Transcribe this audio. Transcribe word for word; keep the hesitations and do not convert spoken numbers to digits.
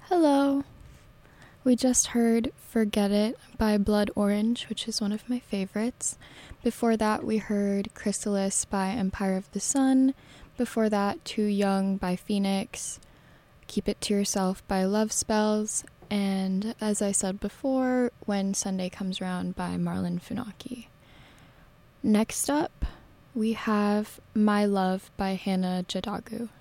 Hello. We just heard Forget It by Blood Orange, which is one of my favorites. Before that, we heard Chrysalis by Empire of the Sun. Before that, Too Young by Phoenix. Keep It to Yourself by Love Spells. And as I said before, When Sunday Comes Round by Marlon Funaki. Next up, we have My Love by Hannah Jadagu.